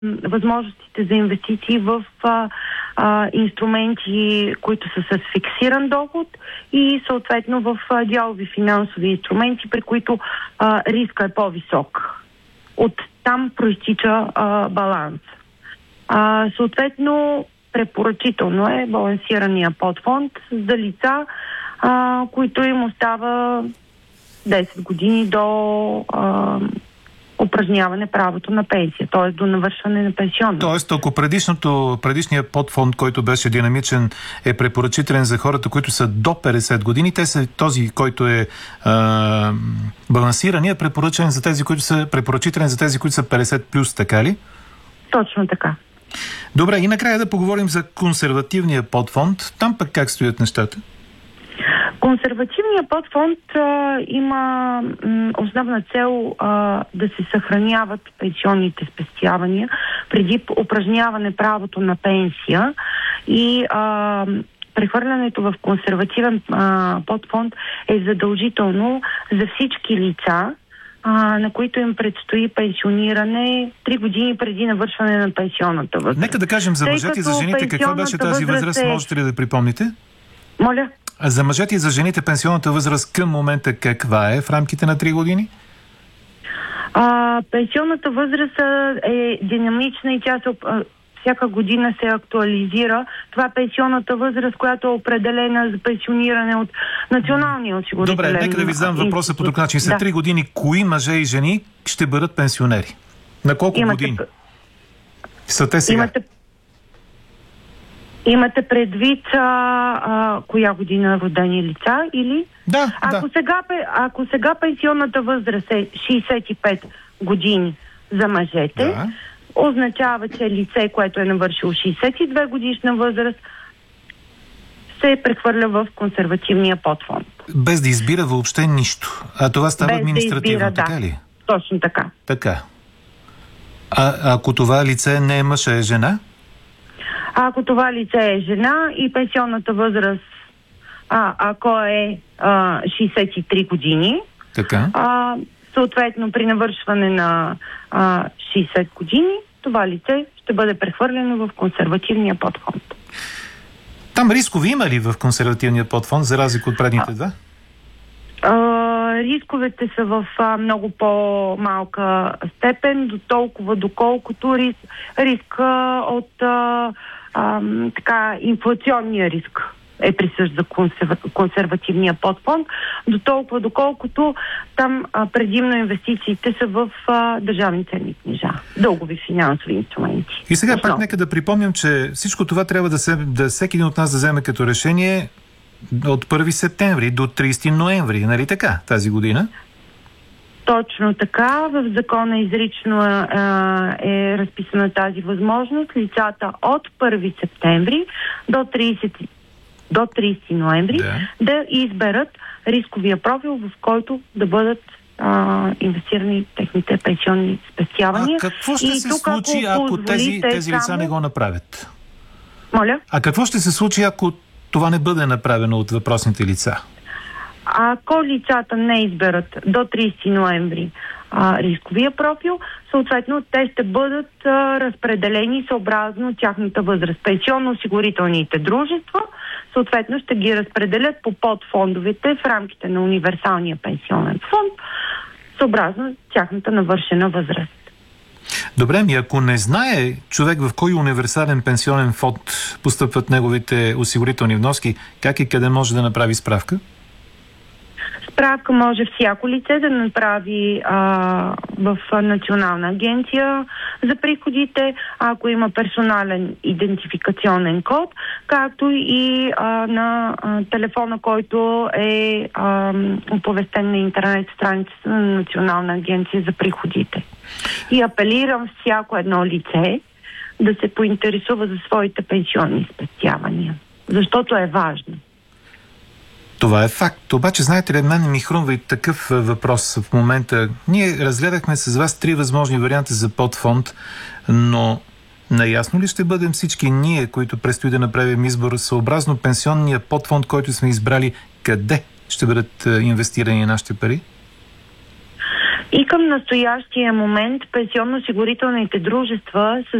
възможностите за инвестиции в инструменти, които са с фиксиран доход и съответно в дялови финансови инструменти, при които риска е по-висок. От там проистича баланс. Съответно, препоръчително е балансирания подфонд за лица, които им остава 10 години до упражняване правото на пенсия, т.е. до навършване на пенсионна. Тоест, ако предишният подфонд, който беше динамичен, е препоръчителен за хората, които са до 50 години, този, който е балансиран, е препоръчителен за тези, които са 50 плюс, така ли? Точно така. Добре, и накрая да поговорим за консервативния подфонд. Там пък как стоят нещата? Консервативният подфонд има основна цел да се съхраняват пенсионните спестявания преди упражняване правото на пенсия и прехвърлянето в консервативен подфонд е задължително за всички лица, на които им предстои пенсиониране 3 години преди навършване на пенсионната възраст. Нека да кажем за мъжете и за жените. Каква беше тази възраст? Можете ли да припомните? Моля? За мъжете и за жените пенсионната възраст към момента каква е в рамките на 3 години? Пенсионната възраст е динамична и тя всяка година се актуализира. Това е пенсионната възраст, която е определена за пенсиониране от Националния осигурителен. Добре, нека да ви задам въпроса по друг начин. След 3 години, кои мъже и жени ще бъдат пенсионери? На колко години са те сега? Имате предвид коя година родени лица или? Да, Ако сега пенсионната възраст е 65 години за мъжете, означава, че лице, което е навършило 62 годишна възраст, се прехвърля в консервативния подфонд. Без да избира въобще нищо. А това става административно, така ли? Точно така. Така. Ако това лице не е мъж, а е жена? Ако това лице е жена и пенсионната възраст, ако е 63 години, така. Съответно при навършване на 60 години, това лице ще бъде прехвърлено в консервативния подфонд. Там рискови има ли в консервативния подфонд, за разлика от предните два? Рисковете са в много по-малка степен, до толкова доколкото риск от инфлационния риск е присъщ за консервативния подфонд, до толкова доколкото там предимно инвестициите са в държавни ценни книжа, дългови финансови инструменти. И сега пак нека да припомням, че всичко това трябва да всеки един от нас да вземе като решение от 1 септември до 30 ноември, нали така, тази година? Точно така. В закона изрично е разписана тази възможност. Лицата от 1 септември до 30 ноември да изберат рисковия профил, в който да бъдат инвестирани техните пенсионни спестявания. Какво ще се случи, ако тези лица не го направят? Моля? А какво ще се случи, ако това не бъде направено от въпросните лица? Ако лицата не изберат до 30 ноември рисковия профил, съответно те ще бъдат разпределени съобразно тяхната възраст. Пенсионно-осигурителните дружества съответно ще ги разпределят по подфондовете в рамките на универсалния пенсионен фонд, съобразно тяхната навършена възраст. Добре, ако не знае човек в кой универсален пенсионен фонд постъпват неговите осигурителни вноски, как и къде може да направи справка? Справка може всяко лице да направи в Национална агенция за приходите, ако има персонален идентификационен код, както и на телефона, който е оповестен на интернет страницата на Национална агенция за приходите. И апелирам всяко едно лице да се поинтересува за своите пенсионни спестявания, защото е важно. Това е факт. Обаче, знаете ли, мен ми хрумва и такъв въпрос в момента. Ние разгледахме с вас 3 възможни варианти за подфонд, но наясно ли ще бъдем всички ние, които предстои да направим избор съобразно пенсионния подфонд, който сме избрали, къде ще бъдат инвестирани нашите пари? И към настоящия момент пенсионно-осигурителните дружества са